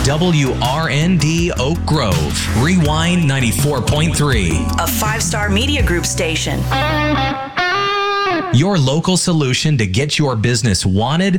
WRND Oak Grove, Rewind 94.3. A 5-star media group station. Your local solution to get your business wanted,